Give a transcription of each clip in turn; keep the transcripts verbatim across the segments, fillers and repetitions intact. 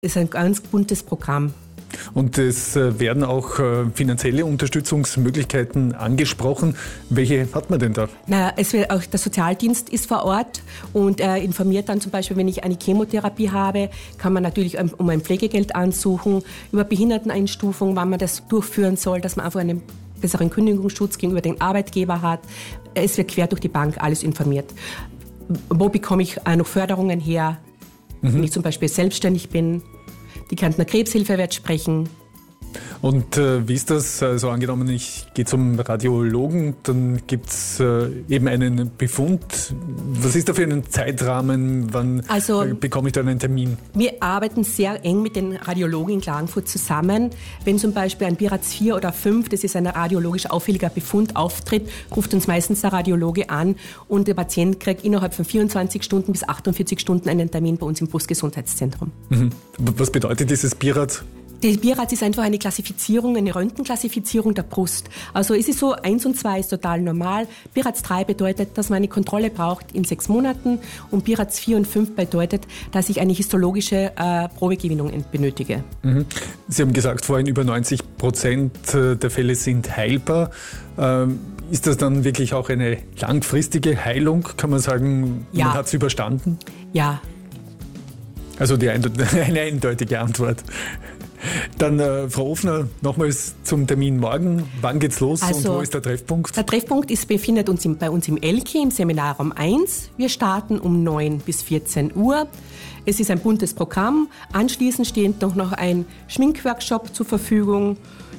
Es ist ein ganz buntes Programm. Und es werden auch finanzielle Unterstützungsmöglichkeiten angesprochen. Welche hat man denn da? Na, es wird auch der Sozialdienst ist vor Ort und er informiert dann zum Beispiel, wenn ich eine Chemotherapie habe, kann man natürlich um ein Pflegegeld ansuchen, über Behinderteneinstufung, wann man das durchführen soll, dass man einfach einen besseren Kündigungsschutz gegenüber dem Arbeitgeber hat. Es wird quer durch die Bank alles informiert. Wo bekomme ich noch Förderungen her, mhm. wenn ich zum Beispiel selbstständig bin? Die Kärntner Krebshilfe wird sprechen. Und äh, wie ist das? Also angenommen, ich gehe zum Radiologen, dann gibt es äh, eben einen Befund. Was ist da für einen Zeitrahmen? Wann also, äh, bekomme ich da einen Termin? Wir arbeiten sehr eng mit den Radiologen in Klagenfurt zusammen. Wenn zum Beispiel ein BIRATS vier oder fünf, das ist ein radiologisch auffälliger Befund, auftritt, ruft uns meistens der Radiologe an und der Patient kriegt innerhalb von vierundzwanzig Stunden bis achtundvierzig Stunden einen Termin bei uns im Brustgesundheitszentrum. Mhm. Was bedeutet dieses BIRATS? Die BIRATS ist einfach eine Klassifizierung, eine Röntgenklassifizierung der Brust. Also es ist so, eins und zwei ist total normal. BIRATS drei bedeutet, dass man eine Kontrolle braucht in sechs Monaten und BIRATS vier und fünf bedeutet, dass ich eine histologische äh, Probegewinnung benötige. Mhm. Sie haben gesagt, vorhin über neunzig Prozent der Fälle sind heilbar. Ähm, ist das dann wirklich auch eine langfristige Heilung? Kann man sagen, ja. Man hat es überstanden? Ja. Also die eine eindeutige Antwort. Dann, äh, Frau Ofner, nochmals zum Termin morgen. Wann geht's los also, und wo ist der Treffpunkt? Der Treffpunkt ist, befindet uns im, bei uns im Elki, im Seminarraum eins. Wir starten um neun bis vierzehn Uhr. Es ist ein buntes Programm. Anschließend steht noch, noch ein Schminkworkshop zur Verfügung.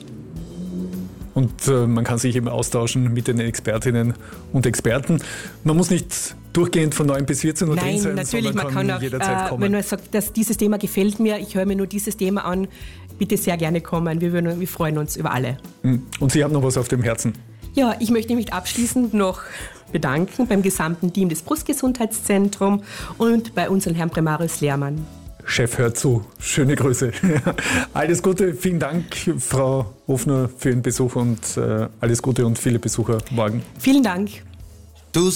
Und äh, man kann sich eben austauschen mit den Expertinnen und Experten. Man muss nicht durchgehend von neun bis vierzehn Uhr drin sein, natürlich, sondern man kann, kann auch, jederzeit kommen. Äh, wenn man sagt, dass dieses Thema gefällt mir, ich höre mir nur dieses Thema an, bitte sehr gerne kommen. Wir, würden, wir freuen uns über alle. Und Sie haben noch was auf dem Herzen? Ja, ich möchte mich abschließend noch bedanken beim gesamten Team des Brustgesundheitszentrums und bei unserem Herrn Primarius Lehrmann. Chef hört zu. Schöne Grüße. Alles Gute, vielen Dank, Frau Ofner, für Ihren Besuch und äh, alles Gute und viele Besucher morgen. Vielen Dank.